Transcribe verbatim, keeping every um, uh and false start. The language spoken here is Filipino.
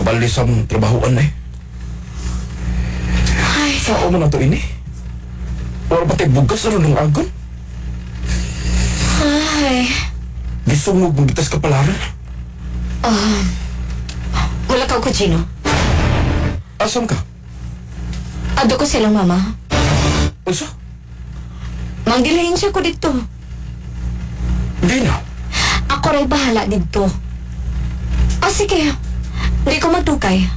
kabali sa trabahoan eh. Ay, Sao mo na to ini? Wala ba tayo bugas na rin ng agon? ay. Gusto mo magitas kapalaran? Ah, wala ka ko, Gino. Asam ka? Ado ko silang mama. Usa? Mangdilayin siya ko dito. Di na. Ako rin bahala dito. O sige, hindi ko magtukay.